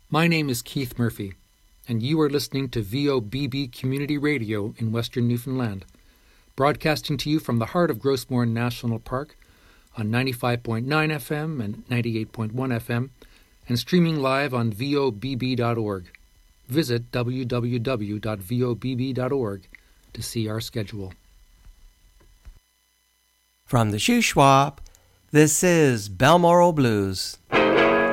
My name is Keith Murphy, and you are listening to VOBB Community Radio in Western Newfoundland, broadcasting to you from the heart of Grossmore National Park on 95.9 FM and 98.1 FM, and streaming live on vobb.org. Visit www.vobb.org to see our schedule. From the Shuswap, this is Balmoral Blues.